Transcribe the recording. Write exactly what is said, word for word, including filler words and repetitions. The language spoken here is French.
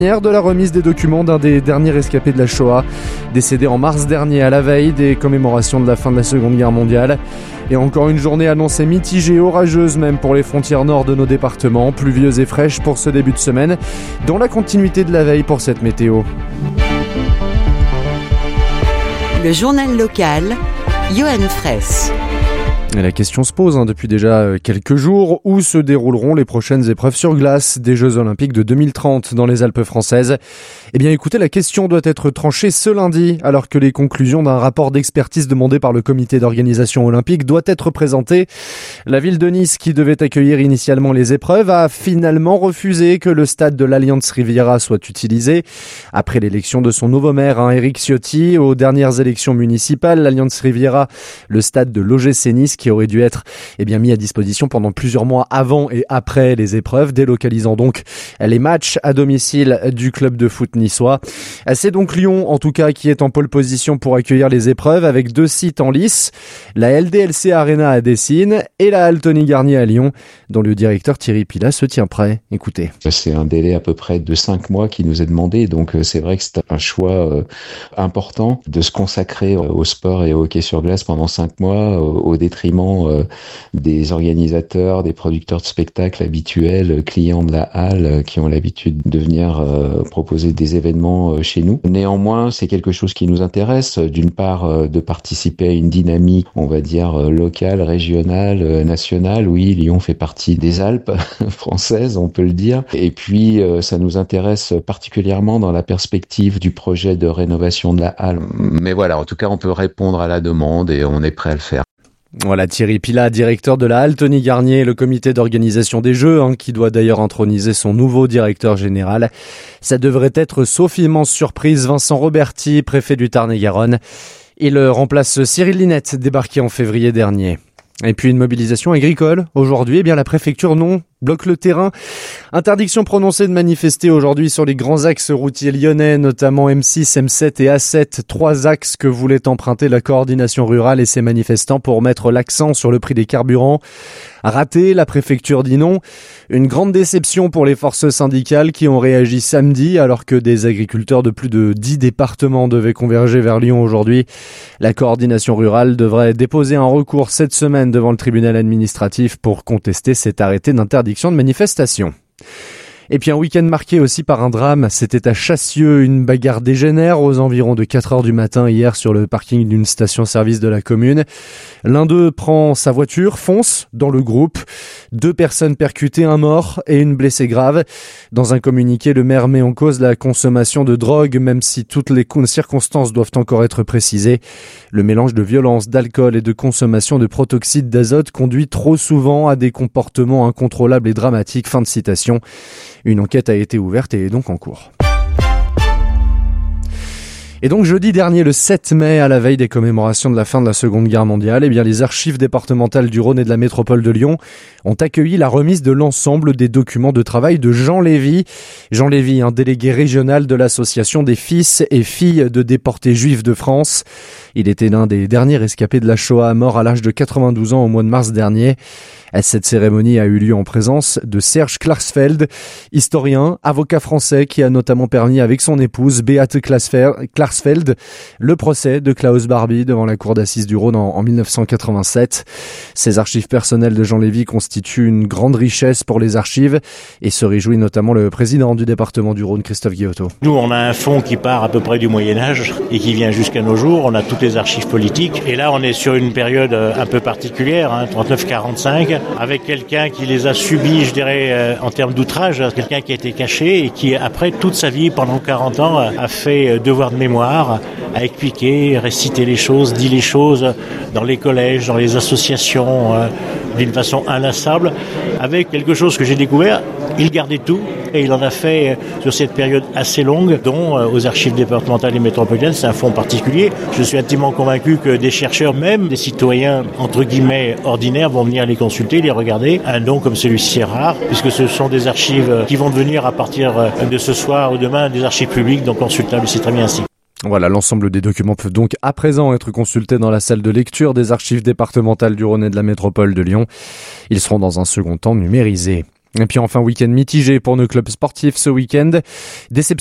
De la remise des documents d'un des derniers rescapés de la Shoah, décédé en mars dernier à la veille des commémorations de la fin de la Seconde Guerre mondiale. Et encore une journée annoncée mitigée, orageuse même pour les frontières nord de nos départements, pluvieuse et fraîche pour ce début de semaine, dans la continuité de la veille pour cette météo. Le journal local, Johan Fraisse. Et la question se pose hein, depuis déjà quelques jours, où se dérouleront les prochaines épreuves sur glace des Jeux Olympiques de deux mille trente dans les Alpes françaises? Eh bien écoutez, la question doit être tranchée ce lundi, alors que les conclusions d'un rapport d'expertise demandé par le comité d'organisation olympique doivent être présentées. La ville de Nice, qui devait accueillir initialement les épreuves, a finalement refusé que le stade de l'Allianz Riviera soit utilisé. Après l'élection de son nouveau maire, hein, Éric Ciotti, aux dernières élections municipales, l'Allianz Riviera, le stade de l'O G C Nice, qui aurait dû être eh bien, mis à disposition pendant plusieurs mois avant et après les épreuves, délocalisant donc les matchs à domicile du club de foot niçois. C'est donc Lyon, en tout cas, qui est en pole position pour accueillir les épreuves, avec deux sites en lice, la L D L C Arena à Dessines et la halle Tony Garnier à Lyon, dont le directeur Thierry Pilat se tient prêt. Écoutez. C'est un délai à peu près de cinq mois qui nous est demandé, donc c'est vrai que c'est un choix euh, important de se consacrer au sport et au hockey sur glace pendant cinq mois, au, au détriment euh, des organisateurs, des producteurs de spectacles habituels, clients de la halle euh, qui ont l'habitude de venir euh, proposer des événements euh, chez nous. Néanmoins, c'est quelque chose qui nous intéresse, d'une part euh, de participer à une dynamique, on va dire, euh, locale, régionale, euh, nationale. Oui, Lyon fait partie des Alpes françaises, on peut le dire. Et puis, euh, ça nous intéresse particulièrement dans la perspective du projet de rénovation de la halle. Mais voilà, en tout cas, on peut répondre à la demande et on est prêt à le faire. Voilà, Thierry Pilat, directeur de la halle Tony Garnier, le comité d'organisation des Jeux, hein, qui doit d'ailleurs introniser son nouveau directeur général. Ça devrait être, sauf immense surprise, Vincent Roberti, préfet du Tarn-et-Garonne. Il remplace Cyril Linette, débarqué en février dernier. Et puis une mobilisation agricole. Aujourd'hui, eh bien la préfecture, non, bloque le terrain. Interdiction prononcée de manifester aujourd'hui sur les grands axes routiers lyonnais, notamment M six, M sept et A sept, trois axes que voulait emprunter la coordination rurale et ses manifestants pour mettre l'accent sur le prix des carburants. Raté, la préfecture dit non. Une grande déception pour les forces syndicales qui ont réagi samedi alors que des agriculteurs de plus de dix départements devaient converger vers Lyon aujourd'hui. La coordination rurale devrait déposer un recours cette semaine devant le tribunal administratif pour contester cet arrêté d'interdiction de manifestation. Et puis un week-end marqué aussi par un drame, c'était à Chassieux, une bagarre dégénère aux environs de quatre heures du matin hier sur le parking d'une station-service de la commune. L'un d'eux prend sa voiture, fonce dans le groupe. Deux personnes percutées, un mort et une blessée grave. Dans un communiqué, le maire met en cause la consommation de drogue, même si toutes les circonstances doivent encore être précisées. Le mélange de violence, d'alcool et de consommation de protoxyde d'azote conduit trop souvent à des comportements incontrôlables et dramatiques. Fin de citation. Une enquête a été ouverte et est donc en cours. Et donc jeudi dernier, le sept mai, à la veille des commémorations de la fin de la Seconde Guerre mondiale, eh bien les archives départementales du Rhône et de la métropole de Lyon ont accueilli la remise de l'ensemble des documents de travail de Jean Lévy. Jean Lévy, un délégué régional de l'association des fils et filles de déportés juifs de France. Il était l'un des derniers rescapés de la Shoah, mort à l'âge de quatre-vingt-douze ans au mois de mars dernier. Cette cérémonie a eu lieu en présence de Serge Klarsfeld, historien, avocat français qui a notamment permis avec son épouse Beate Klarsfeld le procès de Klaus Barbie devant la cour d'assises du Rhône en, en mille neuf cent quatre-vingt-sept. Ces archives personnelles de Jean Lévy constituent une grande richesse pour les archives et se réjouit notamment le président du département du Rhône, Christophe Guillotot. Nous, on a un fonds qui part à peu près du Moyen-Âge et qui vient jusqu'à nos jours. On a toutes les archives politiques et là, on est sur une période un peu particulière, hein, trente-neuf quarante-cinq. Avec quelqu'un qui les a subis, je dirais, euh, en termes d'outrage, quelqu'un qui a été caché et qui, après toute sa vie, pendant quarante ans, a fait devoir de mémoire, a expliqué, récité les choses, dit les choses dans les collèges, dans les associations, euh, d'une façon inlassable, avec quelque chose que j'ai découvert, il gardait tout et il en a fait sur cette période assez longue, dont euh, aux archives départementales et métropolitaines, c'est un fonds particulier. Je suis intimement convaincu que des chercheurs, même des citoyens, entre guillemets, ordinaires, vont venir les consulter, les regarder. Un don comme celui-ci est rare, puisque ce sont des archives qui vont devenir à partir de ce soir ou demain des archives publiques, donc consultables, c'est très bien ainsi. Voilà, l'ensemble des documents peuvent donc à présent être consultés dans la salle de lecture des archives départementales du Rhône et de la métropole de Lyon. Ils seront dans un second temps numérisés. Et puis enfin, week-end mitigé pour nos clubs sportifs ce week-end. Déception